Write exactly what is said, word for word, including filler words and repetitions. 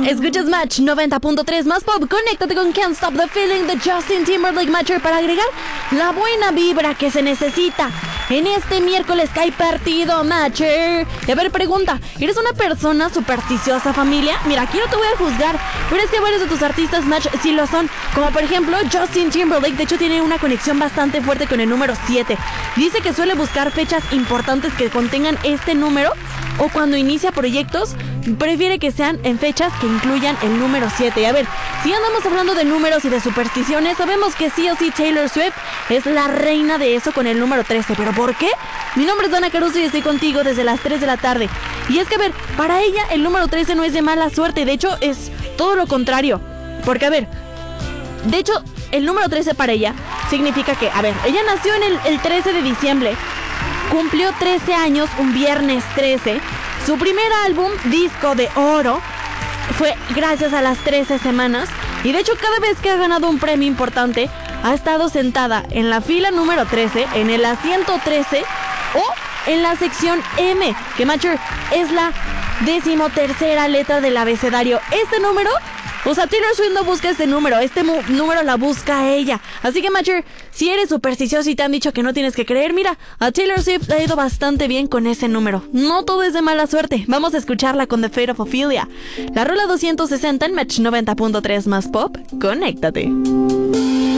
Escuchas Match noventa punto tres más pop. Conéctate con Can't Stop the Feeling de Justin Timberlake, Matcher, para agregar la buena vibra que se necesita en este miércoles que hay partido, Matcher. Y a ver, pregunta, ¿eres una persona supersticiosa, familia? Mira, aquí no te voy a juzgar, pero es que varios de tus artistas, Match, sí lo son. Como por ejemplo Justin Timberlake, de hecho tiene una conexión bastante fuerte con el número siete. Dice que suele buscar fechas importantes que contengan este número, o cuando inicia proyectos prefiere que sean en fechas que incluyan el número siete. Y a ver, si andamos hablando de números y de supersticiones, sabemos que sí o sí Taylor Swift es la reina de eso con el número trece. ¿Pero por qué? Mi nombre es Dana Caruso y estoy contigo desde las tres de la tarde. Y es que a ver, para ella el número trece no es de mala suerte, de hecho es todo lo contrario. Porque a ver, de hecho el número trece para ella significa que, a ver, ella nació en el, el trece de diciembre, cumplió trece años un viernes trece. Su primer álbum, disco de oro, fue gracias a las trece semanas. Y de hecho cada vez que ha ganado un premio importante, ha estado sentada en la fila número trece, en el asiento trece o en la sección M, que, Matcher, es la decimotercera letra del abecedario. Este número, o sea, Taylor Swift no busca este número, este mu- número la busca ella. Así que, Matcher, si eres supersticioso y te han dicho que no tienes que creer, mira, a Taylor Swift le ha ido bastante bien con ese número. No todo es de mala suerte. Vamos a escucharla con The Fate of Ophelia. La rola doscientos sesenta en Match noventa punto tres más pop. Conéctate.